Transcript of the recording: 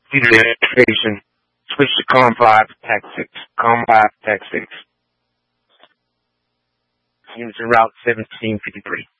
Due to the activation, switch to COM 5, TAC 6. COM 5, TAC 6. Units en route 1753.